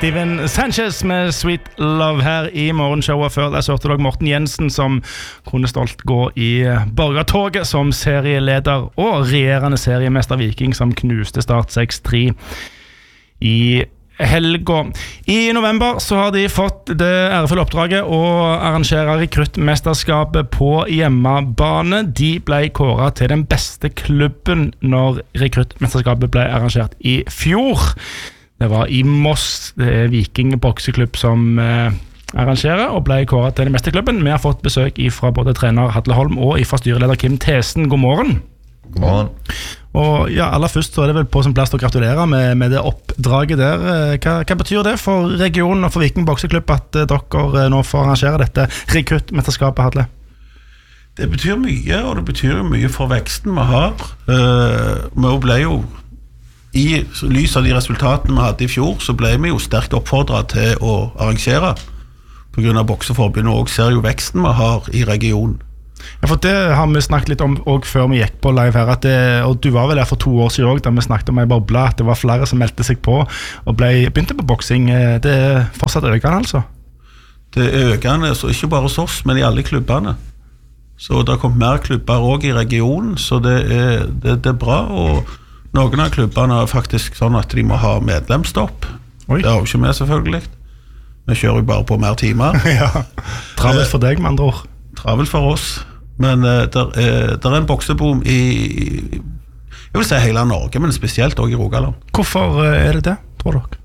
Steven Sanchez med Sweet Love her i morgenshowet. Før det så hørte dere Morten Jensen som kunne stolt gå i borgertoget som serieleder og regjerende seriemester Viking som knuste Start 6-3 i helga. I november så har de fått det ærefulle oppdraget å arrangere rekruttmesterskapet på hjemmebane. De ble kåret til den beste klubben når rekruttmesterskapet ble arrangert i fjor. Det var i Moss, det Viking bokseklubb som arrangerer og ble kåret til den beste klubben. Vi har fått besøk fra både trener Hadle Holm og fra styreleder Kim Thesen. God morgen. God morgen. Og ja, aller først så det vel på sin plass å gratulere med det oppdraget der. Hva betyr det for regionen og for Viking bokseklubb at dere nå får arrangere dette rekruttmesterskapet, Hadle? Det betyr mye, og det betyr mye for veksten vi har. Vi ble jo I lys av de resultatene vi hadde i fjor, så ble vi jo sterkt oppfordret til å arrangere på grunn av bokseforbundet, og ser jo veksten vi har i regionen. Ja, for det har vi snakket litt om også før vi gikk på live her, og du var vel der for 2 år siden også, da vi snakket om en boble, at det var flere som meldte seg på og begynte på boksing. Det fortsatt økende altså? Det økende, så ikke bare hos oss, men i alle klubbene. Så det har kommet mer klubber også i regionen, så det er bra, og noen av klubbene er faktisk sånn at de må ha medlemsstopp. Oi. Det har jo ikke vi selvfølgelig. Vi kjører jo bare på mer timer. Ja, travelt for deg med andre ord. Travelt for oss. Men der er en bokseboom i, jeg vil si hele Norge, men spesielt også i Rogaland. Hvorfor er det, tror dere?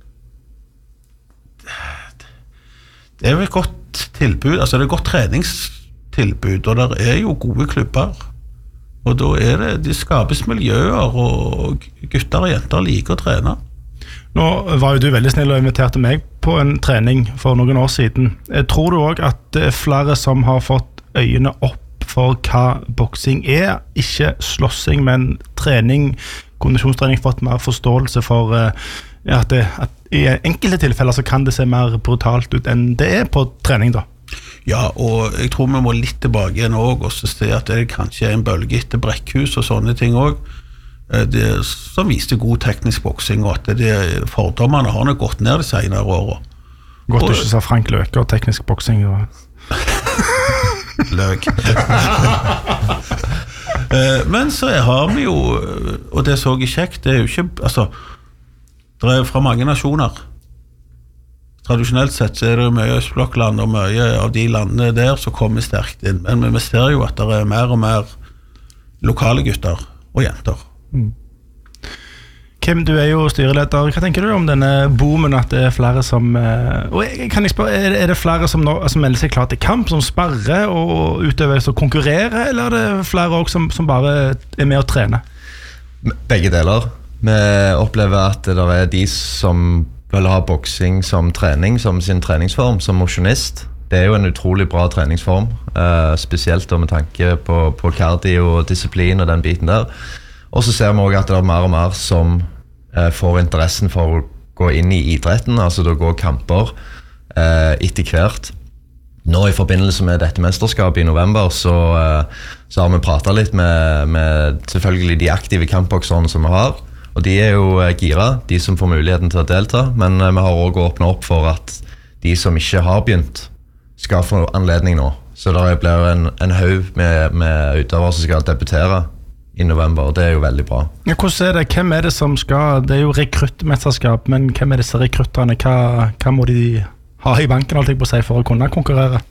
Det er jo et godt tilbud, altså det er et godt treningstilbud, og der er jo gode klubber. Og da er det skapes miljøer, og gutter og jenter liker å trene. Nå var jo du veldig snill og inviterte meg på en trening for noen år siden. Tror du også at det er flere som har fått øynene opp for hva boksing er? Ikke slåssing, men trening, kondisjonstrening, fått mer forståelse for at i enkelte tilfeller så kan det se mer brutalt ut enn det er på trening da. Ja, og jeg tror vi må litt tilbake igjen også, og se at det kanskje er en bølge etter brekkhus og sånne ting også, som viste god teknisk boksing, og at fordommene har nok gått ned de senere årene. Godt du ikke sa Frank Løke og teknisk boksing. Løk. Men så har vi jo, og det så jeg kjekt, det er jo ikke, altså, det er fra mange nasjoner. Tradisjonelt sett så er det jo mye Østblokkland, og mye av de landene der så kommer sterkt inn. Men vi ser jo at det er mer og mer lokale gutter og jenter. Kim, du er jo styreleder. Hva tenker du om denne boomen at det er flere som... Og kan jeg spørre, er det flere som melder seg klart til kamp, som sparrer og utøver og konkurrerer, eller er det flere også som bare er med å trene? Begge deler. Vi opplever at det er de som vil ha boksing som trening, som sin treningsform, som motionist. Det er jo en utrolig bra treningsform, spesielt med tanke på cardio og disiplin og den biten der. Og så ser vi også at det er mer og mer som får interessen for å gå inn i idretten, altså da går kamper etter hvert. Nå i forbindelse med dette mesterskapet i november så har vi pratet litt med selvfølgelig de aktive kampbokserne som vi har, og de er jo gira, de som får muligheten til å delta, men vi har også åpnet opp for at de som ikke har begynt skal få anledning nå. Så det blir en haug med utøvere som skal debutere i november, og det er jo veldig bra. Ja, hvordan er det? Hvem er det som skal... Det er jo rekruttmesterskap, men hvem er disse rekrutterne? Hva må de ha i banken, alt jeg på å si, for å kunne konkurrere?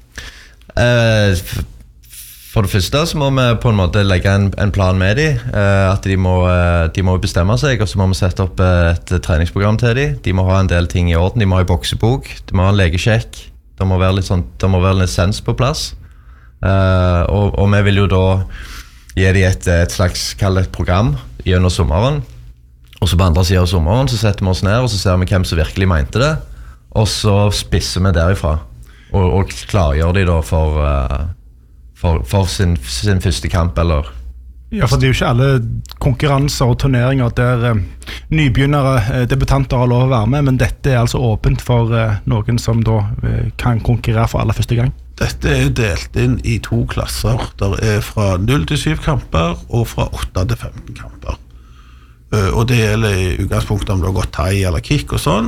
For det første så må vi på en måte legge en plan med dem, at de må bestemme seg, og så må vi sette opp et treningsprogram til dem. De må ha en del ting i orden, de må ha en boksebok, de må ha en legesjekk, det må være en lisens på plass. Og vi vil jo da gi dem et slags kallet program gjennom sommeren, og så på andre siden av sommeren så setter vi oss ned, og så ser vi hvem som virkelig mente det, og så spisser vi derifra, og klargjør de da for sin første kamp, eller? Ja, for det er jo ikke alle konkurranser og turneringer der nybegynnere, debutanter har lov å være med, men dette er altså åpent for noen som da kan konkurrere for aller første gang. Dette er delt inn i 2 klasser. Der er fra 0 til 7 kamper og fra 8 til 15 kamper. Og det gjelder i utgangspunktet om du har gått thai eller kick og sånn, og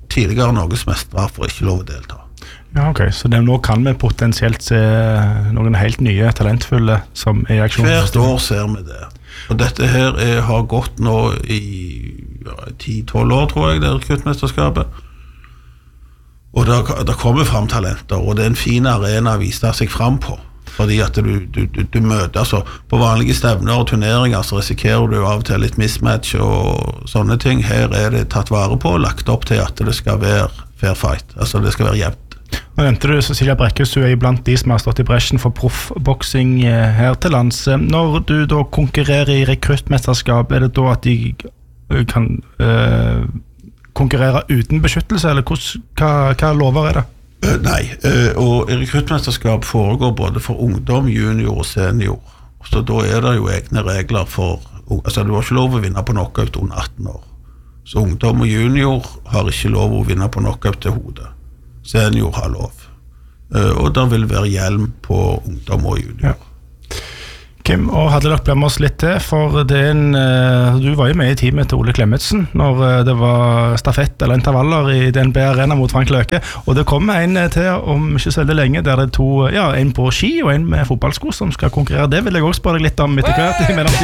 tidligere Norgesmestere får ikke lov å delta. Ja, ok. Så nå kan vi potensielt se noen helt nye, talentfulle som er i aksjon? Hvert år ser vi det. Og dette her har gått nå i 10-12 år, tror jeg, det rekruttmesterskapet. Og det kommer frem talenter, og det er en fin arena å vise seg frem på. Fordi at du møter, altså på vanlige stevner og turneringer så risikerer du av og til litt mismatch og sånne ting. Her er det tatt vare på og lagt opp til at det skal være fair fight, altså det skal være jevnt. Nå nevnte du Cecilia Brækhus, du er blant de som har stått i bresjen for proffboksing her til lands. Når du da konkurrerer i rekruttmesterskap, er det da at de kan konkurrere uten beskyttelse, eller hva lover er det? Nei, og rekruttmesterskap foregår både for ungdom, junior og senior. Så da er det jo egne regler for, altså du har ikke lov å vinne på knockout under 18 år. Så ungdom og junior har ikke lov å vinne på knockout til hodet. Senior har lov. Og der vil være hjelm på ungdom og junior. Ja. Kim og Hadelok ble med oss litt til, for du var jo med i teamet til Ole Klemetsen når det var stafett eller intervaller i DNB Arena mot Frank Løke, og det kommer en til om ikke så veldig lenge, der det er to, en på ski og en med fotballsko som skal konkurrere. Det vil jeg også spørre deg litt om etter hvert.